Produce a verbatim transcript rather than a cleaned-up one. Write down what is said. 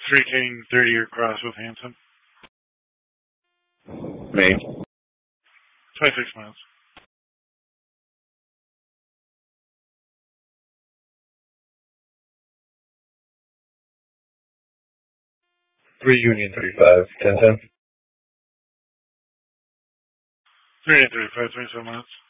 Three king, thirty year cross with Hanson. Me. twenty-six miles. Three Union thirty-five, ten ten. Three and thirty-five, twenty-seven miles.